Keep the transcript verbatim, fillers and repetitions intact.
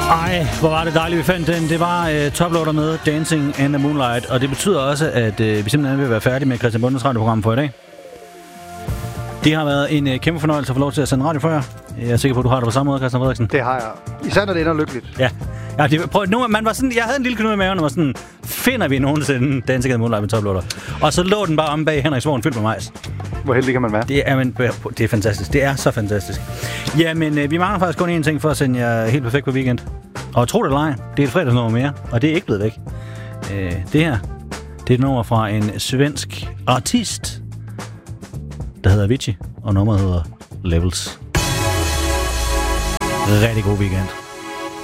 Ej, hvor var det dejligt, vi fandt den. Det var uh, Toploader med Dancing in the Moonlight, og det betyder også, at uh, vi simpelthen vil være færdige med Christian Bondes radioprogram for i dag. Det har været en uh, kæmpe fornøjelse at få lov til at sende radio for jer. Jeg er sikker på, at du har det på samme måde, Christian Frederiksen. Det har jeg. Især når det ender lykkeligt. Ja. Ja, det, prøv, nu, man var sådan, jeg havde en lille knude i maven, og var sådan, finder vi nogensinde Dancing in the Moonlight med Toploader? Og så lå den bare om bag Henrik Svoren fyldt med majs. Hvor heldig kan man være? Det er, men, det er fantastisk. Det er så fantastisk. Jamen, øh, vi mangler faktisk kun én ting for at sende jer helt perfekt på weekend. Og tro det eller ej, det er et fredagsnummer mere, og det er ikke blevet væk. Øh, det her, det er et nummer fra en svensk artist, der hedder Avicii, og nummeret hedder Levels. Rigtig god weekend.